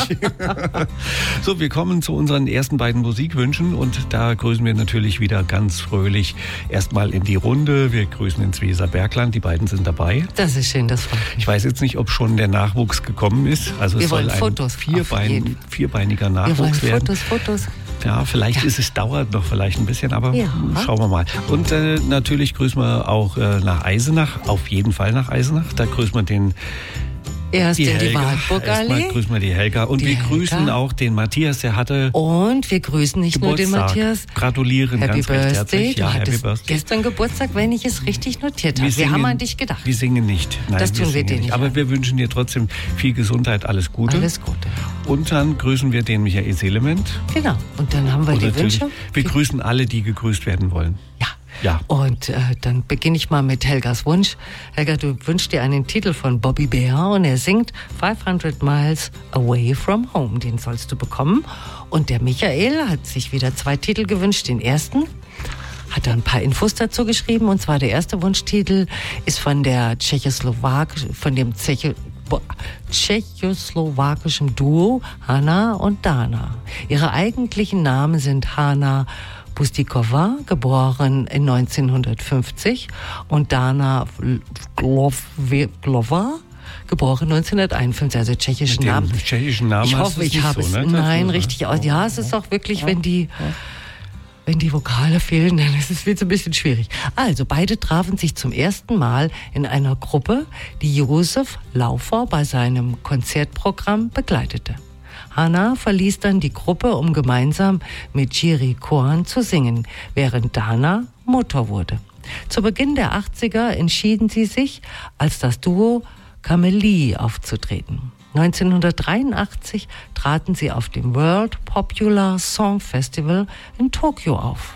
So, wir kommen zu unseren ersten beiden Musikwünschen und da grüßen wir natürlich wieder ganz fröhlich erstmal in die Runde. Wir grüßen ins Weserbergland, die beiden sind dabei. Das ist schön, das freut mich. Ich weiß jetzt nicht, ob schon der Nachwuchs gekommen ist. Also es soll ein vierbeiniger Nachwuchs werden. Fotos. Ja, vielleicht ist es, dauert noch vielleicht ein bisschen, aber schauen wir mal. Und natürlich grüßen wir auch nach Eisenach, auf jeden Fall nach Eisenach. Da grüßen wir die Wartburgallee. Erstmal grüßen wir die Helga. Und wir grüßen auch den Matthias, der hatte Und wir grüßen nicht Geburtstag. Nur den Matthias. Gratulieren Happy ganz recht Birthday. herzlich. Du hattest gestern Geburtstag, wenn ich es richtig notiert habe. Wir haben an dich gedacht. Wir singen nicht. Nein, das tun wir dir nicht. Aber wir wünschen dir trotzdem viel Gesundheit, alles Gute. Alles Gute. Und dann grüßen wir den Michael Seelement. Genau. Und dann haben wir die Wünsche. Wir grüßen alle, die gegrüßt werden wollen. Ja. Und dann beginne ich mal mit Helgas Wunsch. Helga, du wünschst dir einen Titel von Bobby Bear und er singt 500 Miles Away from Home. Den sollst du bekommen. Und der Michael hat sich wieder 2 Titel gewünscht. Den ersten hat er ein paar Infos dazu geschrieben. Und zwar der erste Wunschtitel ist von dem tschechoslowakischen Duo Hanna und Dana. Ihre eigentlichen Namen sind Hanna Bustikova, geboren in 1950, und Dana Vlhova, geboren 1951, also tschechischen Namen. Tschechischen Namen. Ich hoffe, ich habe es richtig aus. Ja, es ist auch wirklich, wenn die Vokale fehlen, dann ist es ein bisschen schwierig. Also, beide trafen sich zum ersten Mal in einer Gruppe, die Josef Laufer bei seinem Konzertprogramm begleitete. Hanna verließ dann die Gruppe, um gemeinsam mit Jiří Korn zu singen, während Dana Mutter wurde. Zu Beginn der 80er entschieden sie sich, als das Duo Kamelie aufzutreten. 1983 traten sie auf dem World Popular Song Festival in Tokio auf.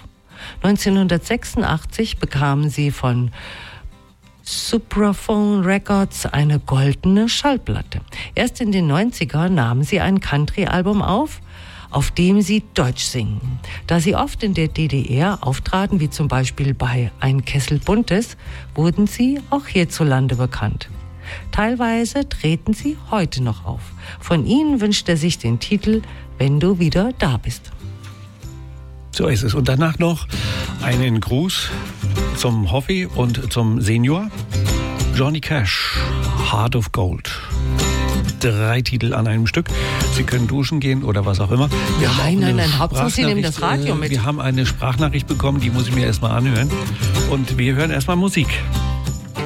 1986 bekamen sie von Supraphone Records eine goldene Schallplatte. Erst in den 90er nahmen sie ein Country-Album auf dem sie Deutsch singen. Da sie oft in der DDR auftraten, wie zum Beispiel bei Ein Kessel Buntes, wurden sie auch hierzulande bekannt. Teilweise treten sie heute noch auf. Von ihnen wünscht er sich den Titel Wenn du wieder da bist. So ist es. Und danach noch einen Gruß zum Hoffi und zum Senior. Johnny Cash, Heart of Gold. 3 Titel an einem Stück. Sie können duschen gehen oder was auch immer. Nein, Hauptsache Sie nehmen das Radio mit. Wir haben eine Sprachnachricht bekommen, die muss ich mir erstmal anhören. Und wir hören erstmal Musik.